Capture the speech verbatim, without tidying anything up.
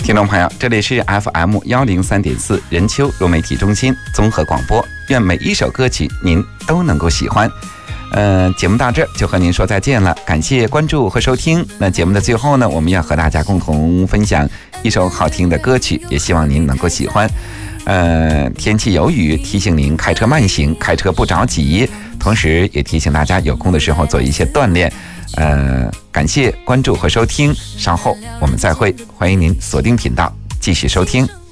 听众朋友，这里是 F M 幺零三点四人丘融媒体中心综合广播，愿每一首歌曲您都能够喜欢。呃，节目到这就和您说再见了，感谢关注和收听。那节目的最后呢，我们要和大家共同分享一首好听的歌曲，也希望您能够喜欢。呃，天气有雨，提醒您开车慢行，开车不着急，同时也提醒大家有空的时候做一些锻炼。呃，感谢关注和收听，稍后我们再会，欢迎您锁定频道继续收听。